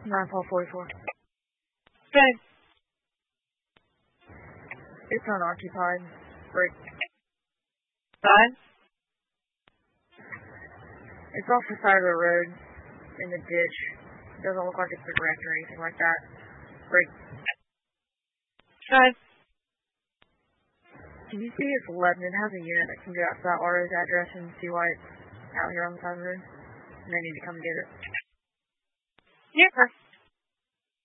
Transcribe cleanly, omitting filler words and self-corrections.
9-4-44. Good. It's unoccupied. Break. Side? It's off the side of the road in the ditch. Doesn't look like it's been wrecked or anything like that. Break. Side? Can you see it's 11? It has a unit that can go out to that RO's address and see why it's out here on the side of the road. And they need to come get it. Yeah.